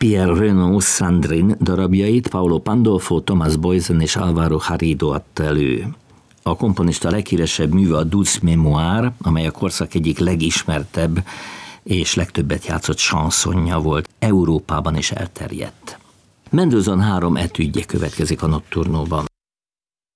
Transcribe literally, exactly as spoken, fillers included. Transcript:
Pierre Renaud Sandrine darabjait Paolo Pandolfo, Thomas Boysen és Alvaro Harrido adta elő. A komponista leghíresebb műve a Douce Mémoire, amely a korszak egyik legismertebb és legtöbbet játszott chansonja volt, Európában is elterjedt. Mendelssohn három etüdje következik a Nocturnóban.